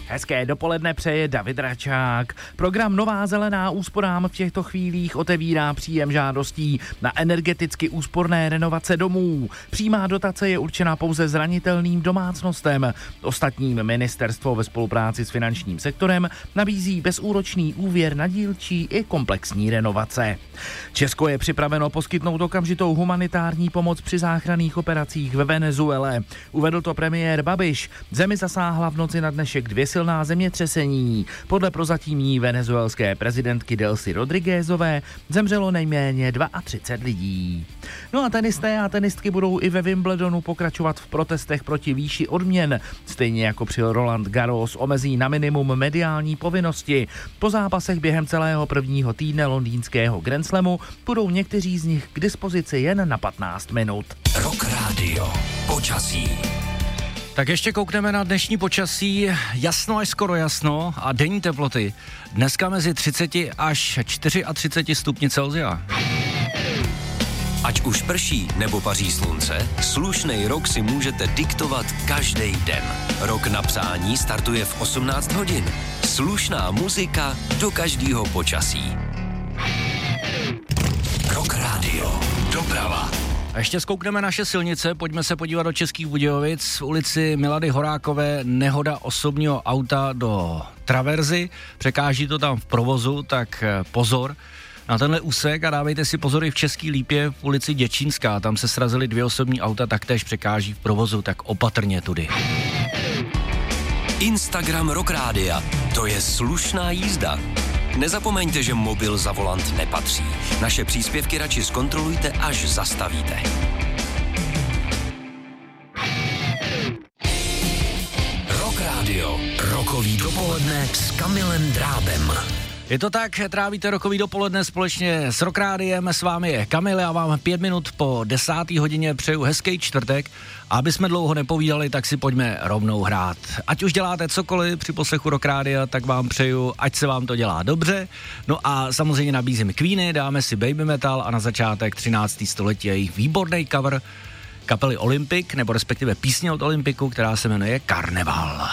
Hezké dopoledne přeje David Račák. Program Nová zelená úsporám v těchto chvílích otevírá příjem žádostí na energeticky úsporné renovace domů. Přímá dotace je určena pouze zranitelným domácnostem. Ostatním ministerstvo ve spolupráci s finančním sektorem nabízí bezúročný úvěr na dílčí i komplexní renovace. Česko je připraveno poskytnout okamžitou humanitární pomoc při záchranných operacích ve Venezuele. Uvedl to premiér Babiš. Zemi zasáhla v noci na dnešek 2 silná zemětřesení. Podle prozatímní venezuelské prezidentky Delcy Rodriguezové zemřelo nejméně 32 lidí. No a tenisté a tenistky budou i ve Wimbledonu pokračovat v protestech proti výši odměn. Stejně jako při Roland Garros omezí na minimum mediální povinnosti. Po zápasech během celého prvního týdne londýnského Grand Slamu budou někteří z nich k dispozici jen na 15 minut. Rock Radio. Počasí. Tak ještě koukneme na dnešní počasí. Jasno až skoro jasno a denní teploty. Dneska mezi 30 až 34 stupni Celsia. Ať už prší nebo paří slunce, slušnej rok si můžete diktovat každý den. Rok na přání startuje v 18 hodin. Slušná muzika do každého počasí. Rock Radio. Doprava. A ještě zkoukneme naše silnice, pojďme se podívat do Českých Budějovic. V ulici Milady Horákové nehoda osobního auta do traverzy, překáží to tam v provozu, tak pozor na tenhle úsek a dávejte si pozor i v Český Lípě v ulici Děčínská, tam se srazily 2 osobní auta, taktéž překáží v provozu, tak opatrně tudy. Instagram Rock Rádia, to je slušná jízda. Nezapomeňte, že mobil za volant nepatří. Naše příspěvky radši zkontrolujte, až zastavíte. Rock Radio. Rokový dopoledne s Kamilem Drábem. Je to tak, trávíte rokový dopoledne společně s Rock Rádiem, s vámi je Kamil, já vám 5 minut po 10. hodině přeju hezký čtvrtek a aby jsme dlouho nepovídali, tak si pojďme rovnou hrát. Ať už děláte cokoliv při poslechu Rock Rádia, tak vám přeju, ať se vám to dělá dobře. No a samozřejmě nabízím Queeny, dáme si Baby Metal a na začátek 13. století je jejich výborný cover kapely Olympic, nebo respektive písně od Olympiku, která se jmenuje Karneval.